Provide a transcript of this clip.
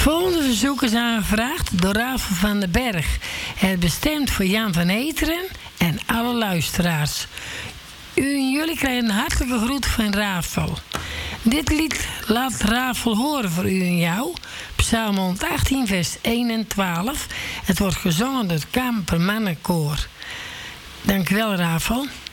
volgende verzoek is aangevraagd door Rafel van den Berg. Het bestemd voor Jan van Eteren en alle luisteraars. U en jullie krijgen een hartelijke groet van Rafel. Dit lied laat Rafel horen voor u en jou. Psalm 118, vers 1 en 12. Het wordt gezongen door het Kampermannenkoor. Dank u wel, Rafel.